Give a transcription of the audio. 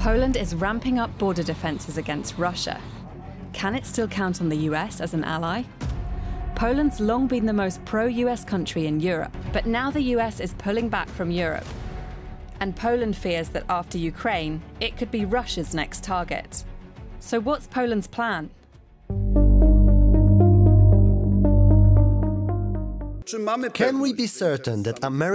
Poland is ramping up border defences against Russia. Can it still count on the US as an ally? Poland's long been the most pro-US country in Europe, but now the US is pulling back from Europe. And Poland fears that after Ukraine, it could be Russia's next target. So what's Poland's plan? Can we be certain that America